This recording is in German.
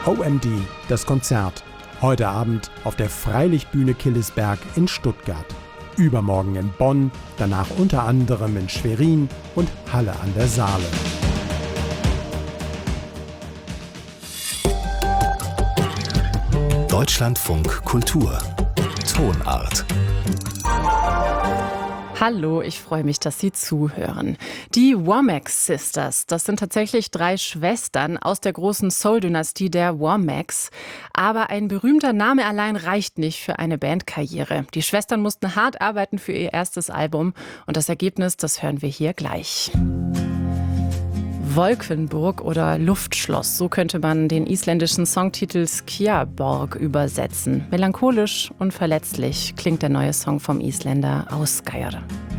OMD, das Konzert. Heute Abend auf der Freilichtbühne Killesberg in Stuttgart. Übermorgen in Bonn, danach unter anderem in Schwerin und Halle an der Saale. Deutschlandfunk Kultur. Tonart. Hallo, ich freue mich, dass Sie zuhören. Die Womack Sisters, das sind tatsächlich 3 Schwestern aus der großen Soul-Dynastie der Womacks. Aber ein berühmter Name allein reicht nicht für eine Bandkarriere. Die Schwestern mussten hart arbeiten für ihr erstes Album und das Ergebnis, das hören wir hier gleich. Volkenburg oder Luftschloss, so könnte man den isländischen Songtitel Skjaborg übersetzen. Melancholisch und verletzlich klingt der neue Song vom Isländer Ásgeir.